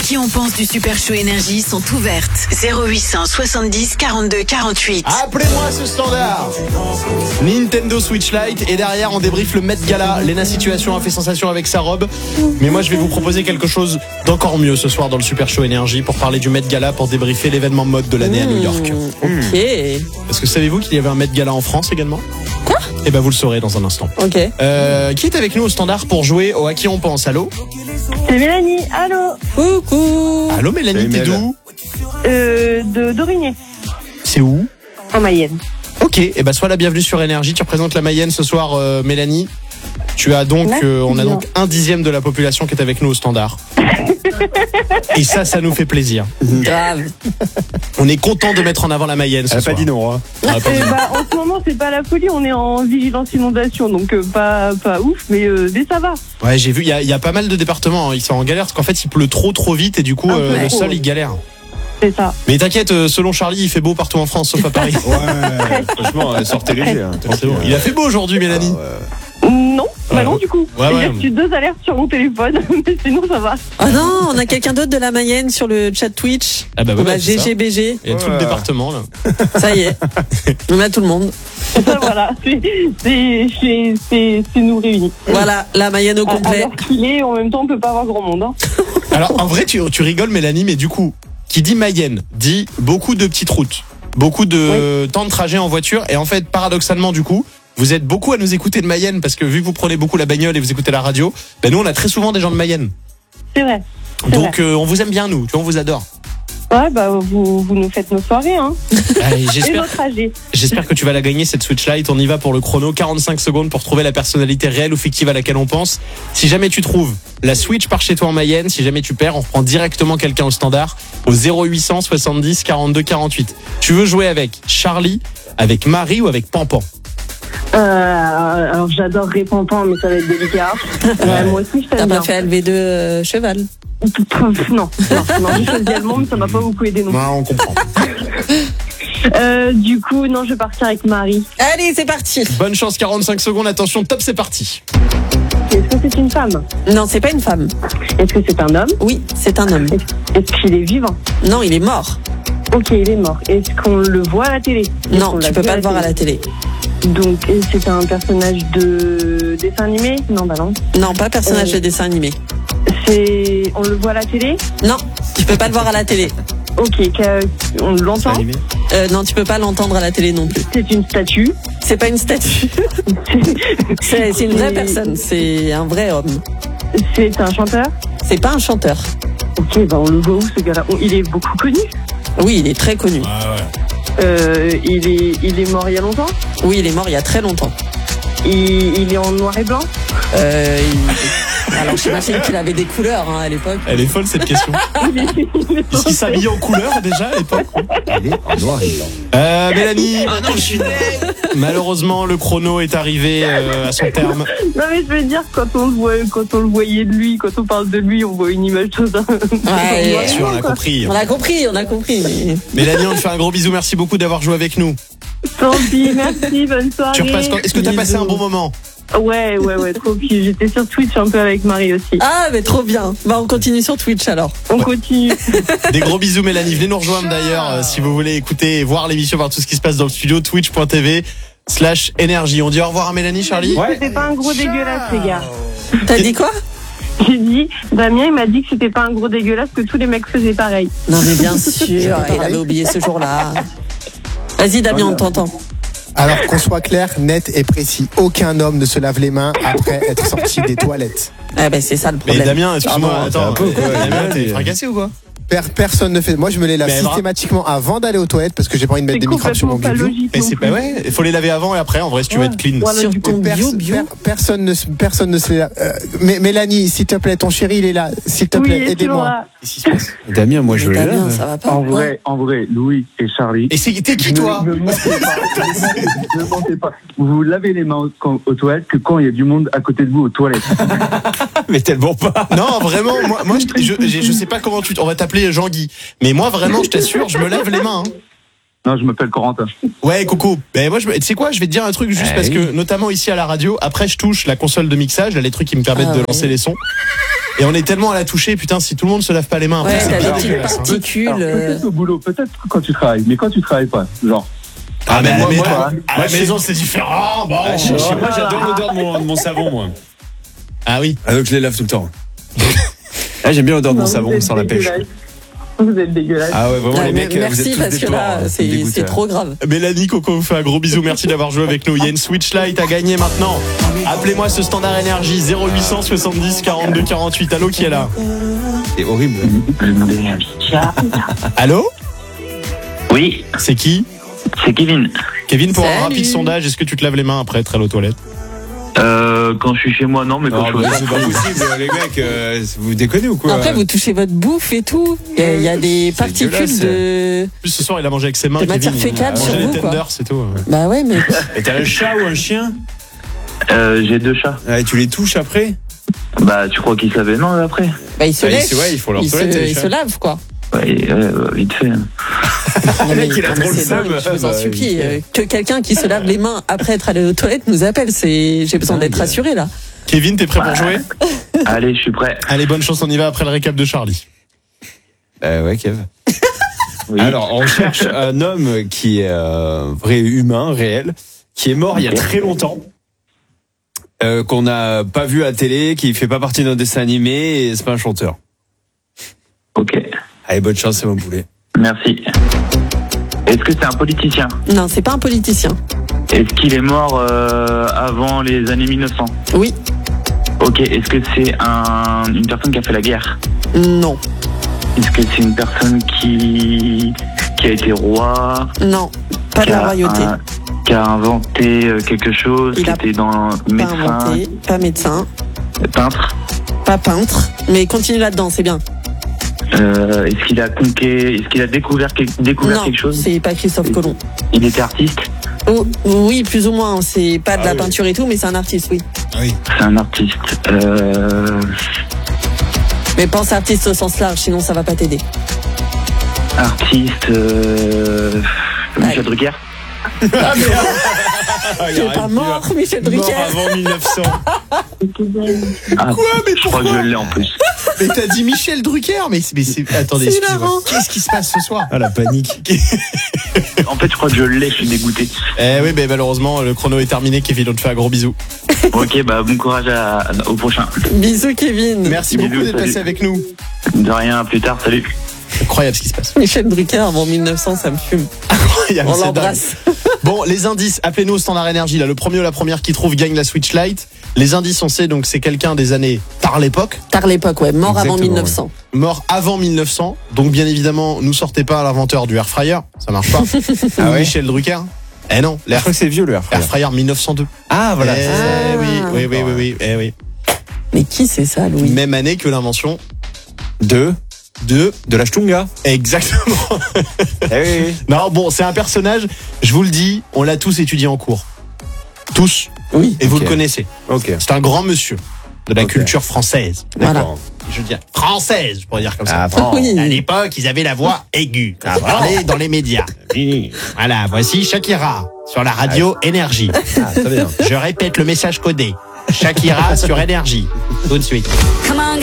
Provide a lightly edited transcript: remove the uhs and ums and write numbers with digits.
qui on pense du Super Show Énergie sont ouvertes. 0800 70 42 48. Appelez-moi ce standard. Nintendo Switch Lite. Et derrière, on débriefe le Met Gala. Léna Situation a fait sensation avec sa robe. Mais moi, je vais vous proposer quelque chose d'encore mieux ce soir dans le Super Show Énergie pour parler du Met Gala, pour débriefer l'événement mode de l'année à New York. Ok. Est-ce que savez-vous qu'il y avait un Met Gala en France également? Quoi? Eh ben, vous le saurez dans un instant. Ok. Qui est avec nous au standard pour jouer au À qui on pense? Allô? C'est Mélanie, allô. Coucou. Allô Mélanie, t'es d'où? De Dorigné, C'est où? en Mayenne. Ok, et ben sois la bienvenue sur Énergie. Tu représentes la Mayenne ce soir, Mélanie. Tu as donc, on a donc 1/10 de la population qui est avec nous au standard. Et ça nous fait plaisir. Grave. On est content de mettre en avant la Mayenne ce Elle a soir. pas dit non, hein. Ah, pas dit non. En ce moment, c'est pas la folie, on est en vigilance inondation, donc pas ouf, mais ça va. Ouais, j'ai vu, il y a pas mal de départements, ils sont en galère parce qu'en fait il pleut trop vite et du coup le sol il galère. C'est ça. Mais t'inquiète, selon Charlie, il fait beau partout en France sauf à Paris. Ouais, franchement, sortez léger. Hein. C'est bon. Il a fait beau aujourd'hui, Mélanie. Non, Ouais. non du coup. Ouais, J'ai reçu 2 alertes sur mon téléphone, mais sinon ça va. Oh non, on a quelqu'un d'autre de la Mayenne sur le chat Twitch. Ah bah On ouais, a c'est ça. GGBG. Il y a tout le département là. Ça y est. On a tout le monde. Ça, voilà, c'est nous réunis. Voilà, la Mayenne au complet. Alors qu'il est, en même temps, on peut pas avoir grand monde. Hein. Alors en vrai tu rigoles Mélanie, mais du coup, qui dit Mayenne dit beaucoup de petites routes, beaucoup de temps de trajet en voiture, et en fait paradoxalement du coup, vous êtes beaucoup à nous écouter de Mayenne parce que vu que vous prenez beaucoup la bagnole et vous écoutez la radio, ben nous on a très souvent des gens de Mayenne. C'est vrai. Donc on vous aime bien nous, tu vois, on vous adore. Ouais, bah vous nous faites nos soirées, hein. Allez, Et j'espère votre trajet. que tu vas la gagner cette Switch Lite. On y va pour le chrono, 45 secondes pour trouver la personnalité réelle ou fictive à laquelle on pense. Si jamais tu trouves la Switch par chez toi en Mayenne, si jamais tu perds, on reprend directement quelqu'un au standard au 0800 70 42 48. Tu veux jouer avec Charlie, avec Marie ou avec Pampan? Alors j'adore Pampan, mais ça va être délicat. Moi aussi, je T'as t'aime pas bien. fait LV2 cheval? Non, j'ai choisi allemand, mais ça m'a pas beaucoup aidé non plus. Non, on comprend. Du coup, non, je vais partir avec Marie. Allez, c'est parti. Bonne chance, 45 secondes, attention, top, c'est parti. Est-ce que c'est une femme? Non, c'est pas une femme. Est-ce que c'est un homme? Oui, c'est un homme. Est-ce qu'il est vivant? Non, il est mort. Ok, il est mort. Est-ce qu'on le voit à la télé? Est-ce Non, qu'on tu l'a peux vu pas le voir à la télé. Donc, c'est un personnage de dessin animé? Non, bah non. Non, pas personnage de dessin animé. On le voit à la télé? Non, tu peux pas le voir à la télé. Ok, on l'entend? Non, tu peux pas l'entendre à la télé non plus. C'est une statue? C'est pas une statue. C'est une vraie personne. C'est un vrai homme. C'est un chanteur? C'est pas un chanteur. Ok, bah on le voit où ce gars-là? Il est beaucoup connu? Oui, il est très connu. Il est mort il y a longtemps? Oui, il est mort il y a très longtemps. Il est en noir et blanc? Alors, j'imagine qu'il avait des couleurs à l'époque. Elle est folle cette question. Est-ce qu'il s'habillait en couleur déjà à l'époque? Elle est en noir et blanc. Mélanie, malheureusement le chrono est arrivé à son terme. Non mais je veux dire, quand on le voyait de lui, quand on parle de lui, on voit une image de ça. Ouais, Bien sûr, on a compris. On a compris. Mais... Mélanie, on te fait un gros bisou, merci beaucoup d'avoir joué avec nous. Tant pis, merci, bonne soirée. Tu repasses quand... Est-ce que t'as passé un bon moment? Ouais, trop pis. J'étais sur Twitch un peu avec Marie aussi. Ah, mais trop bien. Bah, on continue sur Twitch alors. On continue. Des gros bisous Mélanie, venez nous rejoindre d'ailleurs si vous voulez écouter et voir l'émission, voir tout ce qui se passe dans le studio, twitch.tv/énergie. On dit au revoir à Mélanie, Charlie? C'était pas un gros dégueulasse, les gars. T'as dit quoi? J'ai dit, Damien, il m'a dit que c'était pas un gros dégueulasse, que tous les mecs faisaient pareil. Non, mais bien sûr, il avait oublié ce jour-là. Vas-y, Damien, on t'entend. Alors qu'on soit clair, net et précis, aucun homme ne se lave les mains après être sorti des toilettes. Eh ben, c'est ça le Mais problème. Damien, excuse-moi, Ah bon, attends, t'es un peu, quoi. Damien, t'es fracassé ou quoi? Personne ne fait. Moi, je me les lave Mais systématiquement avant d'aller aux toilettes parce que j'ai pas envie de mettre C'est des microbes sur mon complètement pas bio. logique. Mais non c'est plus. pas ouais, il faut les laver avant et après en vrai si tu veux être clean. Voilà, Sur du coup, ton bio. Personne ne se les lave. Mélanie, s'il te plaît, ton chéri, il est là. S'il te oui, plaît, et aidez-moi. Laura. Qu'est-ce qui se passe? Damien, moi je Mais le Damien, lave. ça va pas. En vrai, Louis et Charlie. Et t'es qui toi? Ne mentez pas. Ne mentez pas. Vous vous lavez les mains aux toilettes que quand il y a du monde à côté de vous aux toilettes. Mais tellement pas. Non, vraiment, moi je sais pas comment on va t'appeler Jean-Guy. Mais moi vraiment, je t'assure, je me lave les mains. Hein. Non, je m'appelle Corentin. Ouais, Coco. Ben moi, tu sais quoi, je vais te dire un truc juste parce que, notamment ici à la radio, après je touche la console de mixage, là, les trucs qui me permettent de lancer les sons. Et on est tellement à la toucher, putain, si tout le monde se lave pas les mains, après, c'est t'as bien des petites dégueulasse, hein. particules. Alors, peut-être au boulot, peut-être quand tu travailles, mais quand tu travailles pas, genre. Ah, mais à la moi, maison, c'est différent. Bon. Chez moi, j'adore l'odeur de mon savon, moi. Ah oui. Ah, donc je les lave tout le temps. Ah, j'aime bien l'odeur de mon savon sans la pêche. Vous êtes dégueulasse. Ah ouais, vraiment, les mecs, vous Merci êtes tous parce des que porcs, là, ça me dégoûte, c'est trop grave. Mélanie, Coco vous fait un gros bisou. Merci d'avoir joué avec nous. Il y a une Switch Lite à gagner maintenant. Appelez-moi ce standard énergie 0800 70 42 48. Allô, qui est là? C'est horrible. Allô? Oui, C'est qui? c'est Kevin. Kevin, pour un Salut. rapide sondage, est-ce que tu te laves les mains après être allé aux toilettes? Quand je suis chez moi, non, mais quand Non, je mais suis c'est pas possible, les mecs, vous déconnez ou quoi? Après, vous touchez votre bouffe et tout. Il y a des C'est particules dégueulasse. de. En plus, ce soir, il a mangé avec ses mains. De matière Kevin. fécale Il a sur mangé vous, les quoi. tenders, c'est tout. Bah ouais, mais. Et t'as un chat ou un chien? j'ai 2 chats. Ah, et tu les touches après? Bah, tu crois qu'ils se lavent les mains après? Bah, ils se Ah, lèvent. ouais, ils font leur toilette, les Ils chats. se lavent, quoi. Ouais, vite fait. Non, mais, il a non, mais trop le c'est dingue, seum. je vous en Bah, supplie. oui. Que quelqu'un qui se lave les mains après être allé aux toilettes nous appelle. J'ai besoin d'être rassuré, là. Kevin, t'es prêt pour jouer? Allez, je suis prêt. Allez, bonne chance, on y va après le récap de Charlie. Ouais, Kev. Oui. Alors, on cherche un homme qui est vrai humain, réel, qui est mort il y a très longtemps, qu'on n'a pas vu à la télé, qui fait pas partie d'un dessin animé, et c'est pas un chanteur. Ok, Allez, bonne chance, c'est mon boulet. merci. Est-ce que c'est un politicien? Non, c'est pas un politicien. Est-ce qu'il est mort avant les années 1900? Oui. Ok, est-ce que c'est une personne qui a fait la guerre? Non. Est-ce que c'est une personne qui a été roi? Non. Pas de la royauté. Qui a inventé quelque chose, Il qui a était dans Pas médecin, inventé, pas médecin, peintre? pas peintre. Mais continue là-dedans, c'est bien. Est-ce qu'il a découvert Non, quelque chose? c'est pas Christophe Colomb. Il était artiste? Oh, oui, plus ou moins. C'est pas de la oui. peinture et tout, mais c'est un artiste, oui. C'est un artiste. Mais pense artiste au sens large, sinon ça va pas t'aider. Artiste. Michel Drucker? Tu es pas mort, Michel Mort Drucker. avant 1900. Ah, Quoi, mais je crois que je l'ai en plus. Mais t'as dit Michel Drucker, mais c'est attendez, C'est excusez-moi. hilarant. Qu'est-ce qui se passe ce soir? Ah, la panique. En fait, je crois que je l'ai, je suis dégoûté. Eh oui, mais malheureusement, le chrono est terminé. Kevin, on te fait un gros bisou. Ok, bah bon courage au prochain. Bisous, Kevin. Merci beaucoup Bisous, d'être salut. passé avec nous. De rien, à plus tard, salut. Incroyable ce qui se passe. Michel Drucker avant 1900, ça me fume. Incroyable, On c'est l'embrasse. dingue. Bon, les indices, appelez-nous au standard énergie. Là, le premier ou la première qui trouve gagne la Switch Lite. Les indices, on sait donc c'est quelqu'un des années par l'époque, Tard l'époque, ouais. Mort avant Exactement, 1900. mort avant 1900. Donc bien évidemment, nous sortez pas l'inventeur du air fryer, ça marche pas. Ah ouais? Michel Drucker. Eh non, Je crois que c'est vieux, le air fryer. air fryer 1902. Ah, voilà. Eh Ah. oui. Eh oui. Mais qui c'est ça, Louis? Même année que l'invention De de la Stunga. exactement. Eh oui. Non, bon, c'est un personnage, je vous le dis, on l'a tous étudié en cours. Tous. Oui. Et vous Ok. le connaissez. Ok. C'est un grand monsieur de la Ok. culture française. Voilà. Je veux dire, française, je pourrais dire comme ça. Ah, bon. Oui. À l'époque, ils avaient la voix aiguë. Quand ils parlaient dans les médias. Voilà, voici Shakira sur la radio Énergie. Ah, très bien. Je répète le message codé. Shakira sur Énergie. Tout de suite. Come on,